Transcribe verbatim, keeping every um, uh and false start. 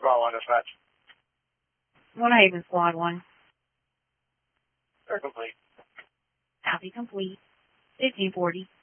Squad one dispatch. One Haven Squad one. They're complete. Copy complete. fifteen forty.